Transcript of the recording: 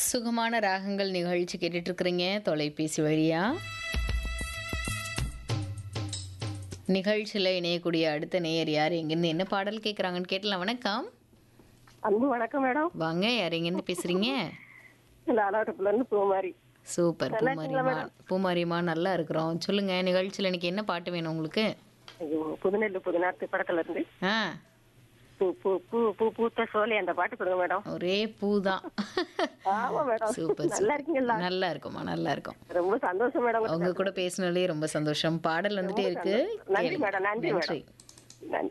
சுகமான ராகங்கள் நிகழ்ச்சி கேட்டுட்டு இருக்கிறீங்க தொலைபேசி வழியா. நிகழ்ச்சியில் இணையக்கூடிய அடுத்த நேயர் யார், எங்கேருந்து என்ன பாடல் கேட்குறாங்கன்னு கேட்டலாம். வணக்கம். அன்பு வணக்கம் மேடம். வாங்க, யார் எங்கேருந்து பேசுறீங்க? லாலாட்டப்புல இருந்து பூமாரி. சூப்பர். பூமாரிமா நல்லா இருக்கிறோம். சொல்லுங்க, நிகழ்ச்சியில் இன்னைக்கு என்ன பாட்டு வேணும் உங்களுக்கு? ஐயோ, புதுநெல்லு புதுநாட்டு படத்துல இருந்து ஆ, பூ பூ பூ பூ பூத்த சோலை அந்த பாட்டு கொடுங்க மேடம். ஒரே பூதான். ஆமா மேடம். சூப்பர். நல்லா இருக்கீங்களா? நல்லா இருக்குமா, நல்லா இருக்கும். ரொம்ப சந்தோஷம் மேடம். உங்க கூட பேசினாலே ரொம்ப சந்தோஷம். பாடல் வந்துட்டே இருக்கு. நன்றி மேடம். நன்றி மேடம். நன்றி. நன்றி.